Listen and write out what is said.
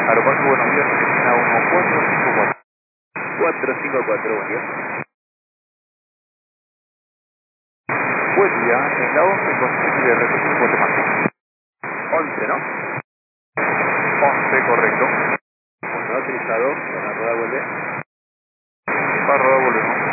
Aeropuerto Buenos Días, Argentina 1454. 454, buen día. Buen día, en la 11 con de recursos de Guatemala. 11, ¿no? 11, correcto. Bueno, autorizado, con la rueda vuelve. Para rodar volvemos.